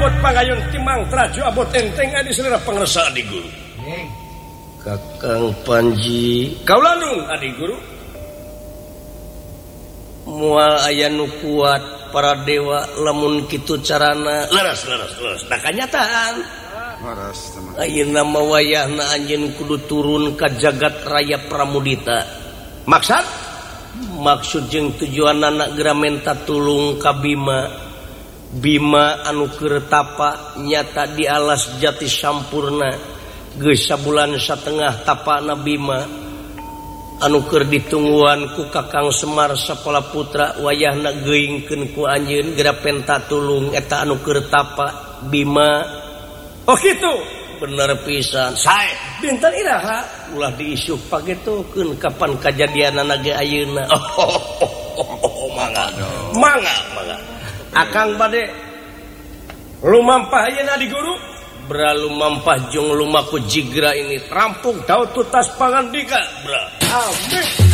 abot pangayun timang traju abot enteng adi selera pangresa adi guru. Kakang Panji, kaulanung adi guru. Mual aya nu kuat para dewa lamun kitu carana leres. Da kanyataan. Leres teman. Ayeuna mah wayahna anjeun kudu turun ka jagat raya Pramudita. Maksud jeung tujuan anak Gramenta tulung ka Bima anu keur tapa nyata di alas jati sampurna geus sabulan satengah tapana Bima anu keur ditungguan ku Kakang Semar Sapala Putra wayahna geuingkeun ku anjeun Gramenta tulung eta anu keur tapa Bima. Oh kitu bener pisan sae dinten iraha ulah diisuh pagetokeun kapan kajadianana ge ayeuna. Mangga Akang bade lumampah ayeuna di guru lumampah jeung lumaku jigra ini rampung daud tutas pangandika bra. Amin.